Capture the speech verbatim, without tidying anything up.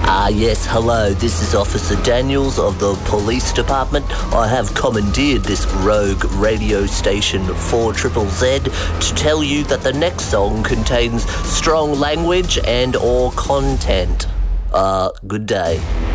Ah, yes, hello. This is Officer Daniels of the Police Department. I have commandeered this rogue radio station four triple Z to tell you that the next song contains strong language and or content. Uh, good day.